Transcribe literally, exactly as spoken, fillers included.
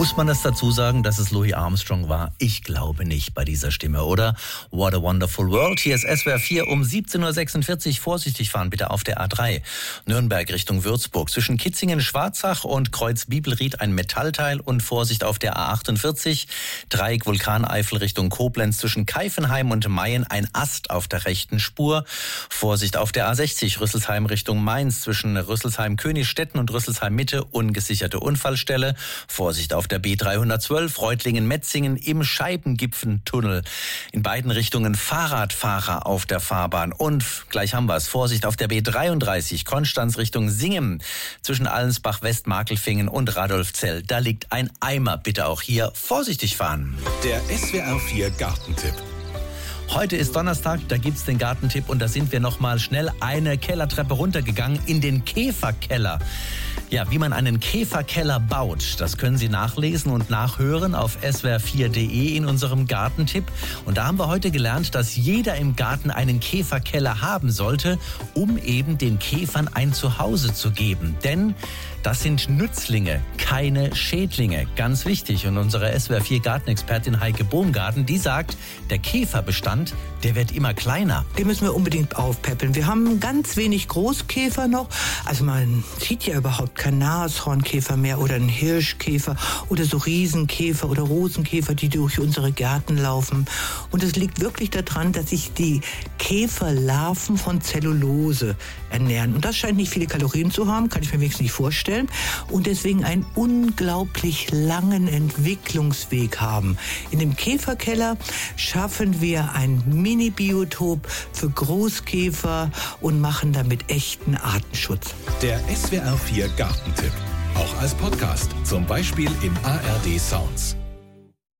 Muss man das dazu sagen, dass es Louis Armstrong war? Ich glaube nicht bei dieser Stimme, oder? What a wonderful world. Hier ist S W R vier um siebzehn Uhr sechsundvierzig. Vorsichtig fahren bitte auf der A drei. Nürnberg Richtung Würzburg. Zwischen Kitzingen-Schwarzach und Kreuz-Bibelried ein Metallteil und Vorsicht auf der A achtundvierzig. Dreieck Vulkaneifel Richtung Koblenz. Zwischen Keifenheim und Mayen ein Ast auf der rechten Spur. Vorsicht auf der A sechzig. Rüsselsheim Richtung Mainz. Zwischen Rüsselsheim-Königstetten und Rüsselsheim-Mitte ungesicherte Unfallstelle. Vorsicht auf der B dreihundertzwölf, Reutlingen-Metzingen im Scheibengipfentunnel. In beiden Richtungen Fahrradfahrer auf der Fahrbahn. Und gleich haben wir es. Vorsicht auf der B dreiunddreißig, Konstanz Richtung Singen. Zwischen Allensbach-West, Makelfingen und Radolfzell. Da liegt ein Eimer. Bitte auch hier vorsichtig fahren. Der S W R vier Gartentipp. Heute ist Donnerstag, da gibt's den Gartentipp und da sind wir noch mal schnell eine Kellertreppe runtergegangen in den Käferkeller. Ja, wie man einen Käferkeller baut, das können Sie nachlesen und nachhören auf S W R vier Punkt de in unserem Gartentipp. Und da haben wir heute gelernt, dass jeder im Garten einen Käferkeller haben sollte, um eben den Käfern ein Zuhause zu geben. Denn das sind Nützlinge, keine Schädlinge. Ganz wichtig. Und unsere S W R vier Gartenexpertin Heike Bohngarten, die sagt, der Käferbestand, der wird immer kleiner. Den müssen wir unbedingt aufpäppeln. Wir haben ganz wenig Großkäfer noch. Also man sieht ja überhaupt keinen Nashornkäfer mehr oder einen Hirschkäfer oder so Riesenkäfer oder Rosenkäfer, die durch unsere Gärten laufen. Und es liegt wirklich daran, dass sich die Käferlarven von Zellulose ernähren. Und das scheint nicht viele Kalorien zu haben, kann ich mir wenigstens nicht vorstellen. Und deswegen einen unglaublich langen Entwicklungsweg haben. In dem Käferkeller schaffen wir ein Mini-Biotop für Großkäfer und machen damit echten Artenschutz. Der S W R vier Gartentipp. Auch als Podcast, zum Beispiel im A R D Sounds.